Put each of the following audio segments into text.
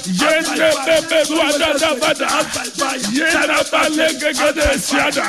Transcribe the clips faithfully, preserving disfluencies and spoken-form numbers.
Yende bebe duada bada. Yenda bale gegede siada.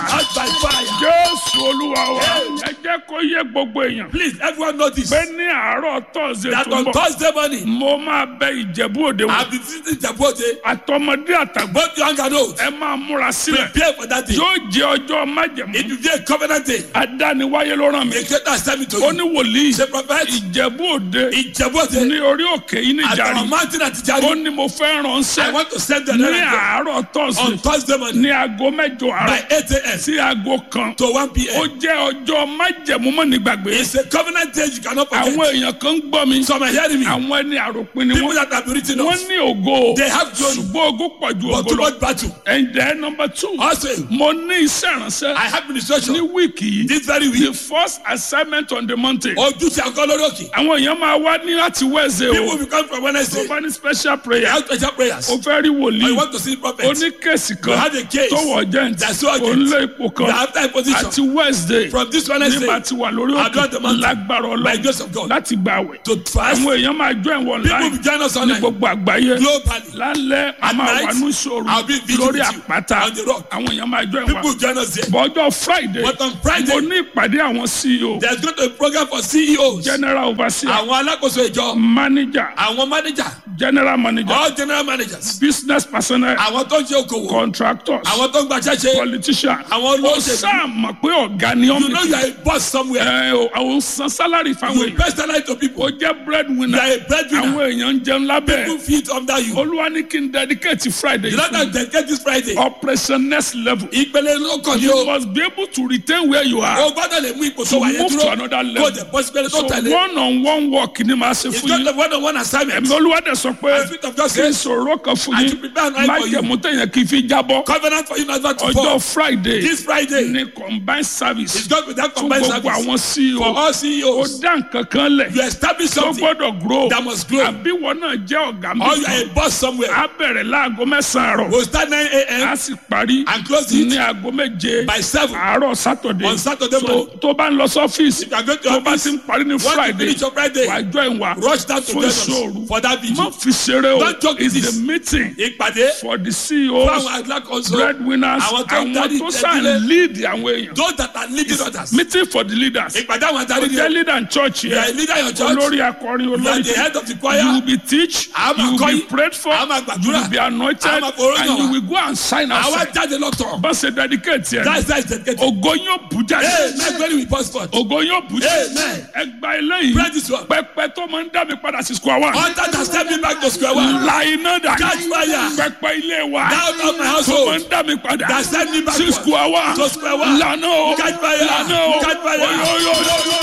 Jésù Olúwa wa. Ẹ jẹ́ kó yé gbogbo èèyàn. Please, everyone notice Pé ní àárọ̀ Thursday that tó ń on bọ̀. Thursday morning, Mo máa bẹ Ìjẹ̀bú Òde wò. I'll be visiting Jabote. Àtọmọdé àtàgbà. Both young and old, Ẹ máa múra sílẹ̀. prepare for that day. Yóò jẹ́ ọjọ́ májẹ̀mú. It will be a covenant day. Adániwáyé ló rán mi. The creator has sent me to Ó you. ní wòlíì. Say, prophet, Ìjẹ̀bú Òde in Jabote, ní orí òkè yìí ní at our Ìjàrí. mountain at Ó Ijari, ní mo fẹ́ I ránṣẹ́ want to send the ní letter àárọ̀ on Thursday Thursday morning ní aago mẹ́jọ by àárọ̀ eight a.m. sí aago kan. to one Ó p.m. jẹ́ ọjọ́ májẹ̀mú mọ́ ní gbàgbé. It's a covenant day you cannot Àwọn forget. èèyàn kan ń gbọ́ mi. Some are hearing me. Àwọn ẹni àròpin ni People wọ́n. that have been written Wọ́n off, ní ògo. they have glory, Ṣùgbọ́n ògo pọ̀ ju but ògo too lọ. much battle. And then number two. Also, Mo ní iṣẹ́ ìránṣẹ́ I have administration ní wíìkì yìí. this very The week. first assignment on the mountain. Ojú ti àgọ́ lórí òkè. Àwọn èèyàn máa wá ní láti Wednesday People o. will come from Tó Wednesday. bá ní special They prayer. have special prayers. O fẹ́ rí I wòlíì. want to see prophets. Oníkèsì You kan have a case tó wọ̀ jẹ́ǹtì. that's so urgent. Òun lé ipò The kan. after position Àti Wednesday. from this Wednesday Nígbà tí wà lórí I've got the òkè. mountain. Lágbára by Ọlọ́run. grace of God Láti gbà wẹ̀. to fast. Àwọn èèyàn máa join wọn People láì. will join us Ní online gbogbo àgbáyé. globally. Lálẹ́ a At máa night, wà ní ìṣòro I'll be vigil lórí with you àpáta. on the rock. Àwọn èèyàn máa join People wa. will join us there. Bọ́jọ́ Friday. But on Friday, Mo ní ìpàdé àwọn C E O. there's going to be a program for C E Os. General Overseer. Àwọn alákòóso ìjọ. Manager. Àwọn manager. General Manager. All general managers. Business personnel. Àwọn tó ń ṣe okòwò. Contractors. Àwọn tó ń gbaṣẹ́ ṣe. Politician. Àwọn Ó olóṣèlú. sáà mọ̀ pé ọ̀gá ni ọ́n You know you are a boss somewhere. ẹ o àwọn san salary fáwọn You èèyàn. pay salary to people. Ó jẹ́ breadwinner. You are a breadwinner. Àwọn èèyàn ń jẹun lábẹ́. People feed under you. Olúwa ní kí n dedicate Friday You don't fún have to get this Friday. operation next level. Ìpele ló kàn ní You o. must be able to retain where you are. O gbọ́dọ̀ lè mú ipò tó To wà yẹn move to dúró. another Kó level. the possibility So tó tẹ̀lé. one on one work ni màá ṣe It's fún not yín. the one on one assignment. Ẹ̀mí Olúwa dẹ̀ sọ pé The Spirit of God kí n says, sọ̀rọ̀ kan fún I yín. should prepare an eye Má for you. jẹ̀mú tẹ̀yẹ̀ kí n fi jábọ́. Covenant for you not to Ọjọ́ fall. Friday This Friday ni combined service is God with that fún combined gbogbo service. àwọn C E O. For all C E Ó Os, dá nǹkan kan lẹ̀. you establish Tó something gbọ́dọ̀ grow. that must grow. Àbí wọn náà jẹ́ ọ̀gá mi. Or you are a boss somewhere. A bẹ̀rẹ̀ láago mẹ́sàn-án àárọ̀. We'll start nine a.m. A sì parí and close ní it aago méje by seven àárọ̀ Saturday. on Saturday So morning. tó bá ń lọ sọ́fíìsì If you are going to tó bá office, ti ń parí ní once you Friday finish your Friday, wà á join wa rush down to fún join us ìṣòro. for that vigil. Má fi ṣeré o. Don't joke with It's this. the meeting Ìpàdé for the C E fún Os, àwọn alákòóso. breadwinners, Àwọn tó ń àwọn darí tó ìdílé. sàn lead àwọn èèyàn. Those that are leading others. Meeting for the leaders. Ìpàdé àwọn Ó adarí jẹ́ ni. leader in church You are a yẹn. leader in your church. Olórí akọrin You are olórí the head of the you will choir. be teach, A máa you will kọ́ be yín. prayed for, A máa you gbàdúrà. will be anointed, A máa foró and yàn you wá. will go and sign Àwa outside. jáde lọ́tọ̀. Bá ṣe dedicate yẹn. That's that's dedicated. Ògo yóò bù jáde. Amen. Glory will pass forth. Ògo yóò bù jáde. Amen. Ẹ gba eléyìí. Pray this one. Pẹpẹ tó máa ń dá mi padà sí square one. Hunter that send me back to square one. La iná dà. Catch fire. Pẹpẹ ilé wa. Down of my Tó máa household. ń dá mi padà. That send me back Sí square one. to square one. Lànà o. Catch fire. Lànà o. Catch fire. Oyoyoyo.